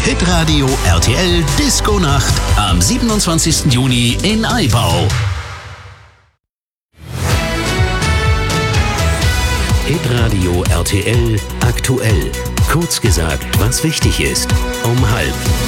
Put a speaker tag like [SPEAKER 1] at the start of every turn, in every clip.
[SPEAKER 1] Hitradio RTL Disco Nacht am 27. Juni in Aibau. Hitradio RTL aktuell. Kurz gesagt, was wichtig ist. Um 12:30.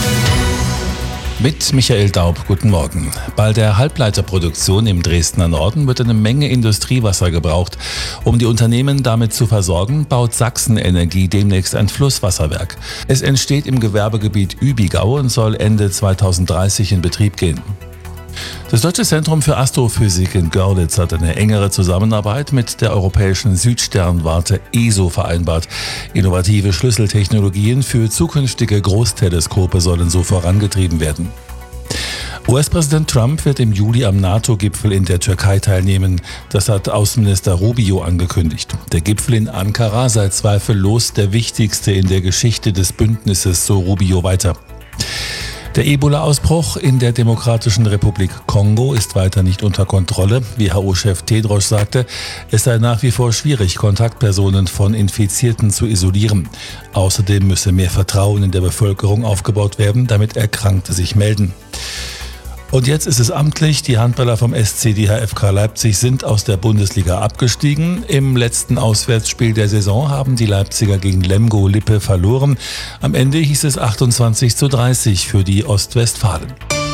[SPEAKER 2] Mit Michael Daub, guten Morgen. Bei der Halbleiterproduktion im Dresdner Norden wird eine Menge Industriewasser gebraucht. Um die Unternehmen damit zu versorgen, baut Sachsen Energie demnächst ein Flusswasserwerk. Es entsteht im Gewerbegebiet Übigau und soll Ende 2030 in Betrieb gehen. Das Deutsche Zentrum für Astrophysik in Görlitz hat eine engere Zusammenarbeit mit der Europäischen Südsternwarte ESO vereinbart. Innovative Schlüsseltechnologien für zukünftige Großteleskope sollen so vorangetrieben werden. US-Präsident Trump wird im Juli am NATO-Gipfel in der Türkei teilnehmen. Das hat Außenminister Rubio angekündigt. Der Gipfel in Ankara sei zweifellos der wichtigste in der Geschichte des Bündnisses, so Rubio weiter. Der Ebola-Ausbruch in der Demokratischen Republik Kongo ist weiter nicht unter Kontrolle. WHO-Chef Tedros sagte, es sei nach wie vor schwierig, Kontaktpersonen von Infizierten zu isolieren. Außerdem müsse mehr Vertrauen in der Bevölkerung aufgebaut werden, damit Erkrankte sich melden. Und jetzt ist es amtlich, die Handballer vom SC DHFK Leipzig sind aus der Bundesliga abgestiegen. Im letzten Auswärtsspiel der Saison haben die Leipziger gegen Lemgo Lippe verloren. Am Ende hieß es 28:30 für die Ostwestfalen.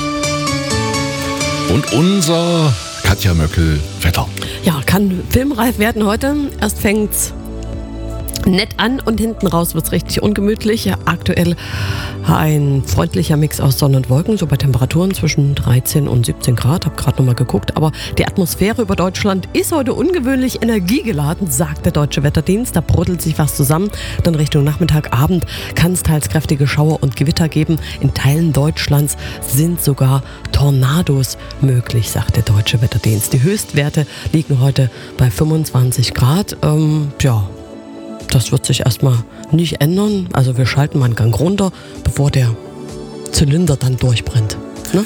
[SPEAKER 3] Und unser Katja Möckel-Wetter.
[SPEAKER 4] Ja, kann filmreif werden heute. Erst fängt's nett an und hinten raus wird's richtig ungemütlich. Ja, aktuell ein freundlicher Mix aus Sonne und Wolken, so bei Temperaturen zwischen 13 und 17 Grad. Hab gerade nochmal geguckt, aber die Atmosphäre über Deutschland ist heute ungewöhnlich energiegeladen, sagt der Deutsche Wetterdienst. Da brodelt sich was zusammen. Dann Richtung Nachmittag, Abend kann es teils kräftige Schauer und Gewitter geben. In Teilen Deutschlands sind sogar Tornados möglich, sagt der Deutsche Wetterdienst. Die Höchstwerte liegen heute bei 25 Grad. Das wird sich erstmal nicht ändern. Also wir schalten mal einen Gang runter, bevor der Zylinder dann durchbrennt. Ne?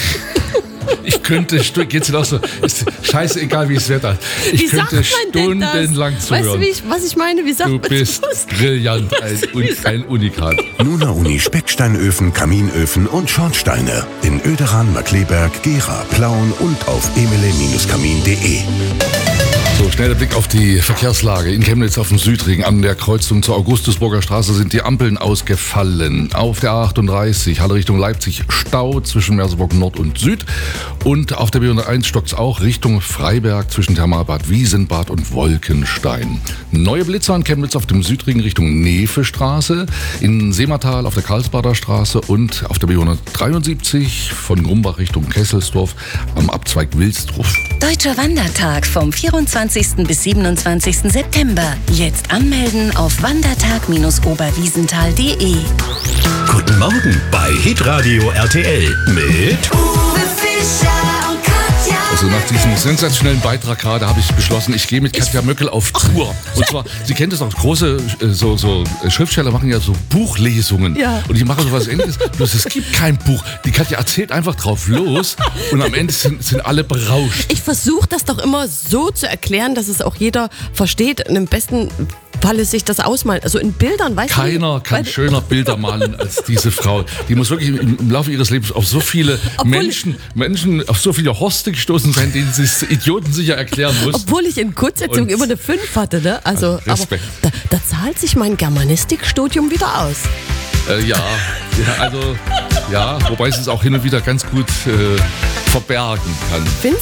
[SPEAKER 3] Ich könnte, geht's auch so, ist scheißegal wie es Wetter. Ich könnte stundenlang zuhören.
[SPEAKER 4] Weißt du, was ich meine? Wie sagt
[SPEAKER 3] du
[SPEAKER 4] man
[SPEAKER 3] bist
[SPEAKER 4] das?
[SPEAKER 3] Brillant, ein Unikat.
[SPEAKER 1] Nuna Uni Specksteinöfen, Kaminöfen und Schornsteine in Oederan, Markkleeberg, Gera, Plauen und auf emele-kamin.de.
[SPEAKER 3] So, schneller Blick auf die Verkehrslage. In Chemnitz auf dem Südring an der Kreuzung zur Augustusburger Straße sind die Ampeln ausgefallen. Auf der A38, Halle Richtung Leipzig, Stau zwischen Merseburg Nord und Süd. Und auf der B101 stockt's auch Richtung Freiberg zwischen Thermalbad Wiesenbad und Wolkenstein. Neue Blitzer in Chemnitz auf dem Südring Richtung Nevestraße, in Seematal auf der Karlsbader Straße und auf der B173 von Grumbach Richtung Kesselsdorf am Abzweig Wilsdruff.
[SPEAKER 5] Deutscher Wandertag vom 24. bis 27. September. Jetzt anmelden auf wandertag-oberwiesenthal.de.
[SPEAKER 1] Guten Morgen bei Hitradio RTL mit
[SPEAKER 5] Uwe Fischer und Katja.
[SPEAKER 3] Also nach diesem sensationellen Beitrag gerade habe ich beschlossen, ich gehe mit Katja Möckel auf Tour. Und zwar, Sie kennen das auch, große so Schriftsteller machen ja so Buchlesungen.
[SPEAKER 4] Ja.
[SPEAKER 3] Und ich mache sowas Ähnliches. Bloß es gibt kein Buch. Die Katja erzählt einfach drauf los und am Ende sind alle berauscht.
[SPEAKER 4] Ich versuche das doch immer so zu erklären, dass es auch jeder versteht. Und im besten Falle sich das ausmalen. Also in Bildern, weißt du?
[SPEAKER 3] Keiner kann schöner Bilder malen als diese Frau. Die muss wirklich im Laufe ihres Lebens auf so viele Menschen, auf so viele Horste gestoßen sein, denen sie es idiotensicher erklären muss.
[SPEAKER 4] Obwohl ich in Kurzsetzung über eine 5 hatte, ne? Also aber da zahlt sich mein Germanistikstudium wieder aus.
[SPEAKER 3] Wobei es es auch hin und wieder ganz gut verbergen kann.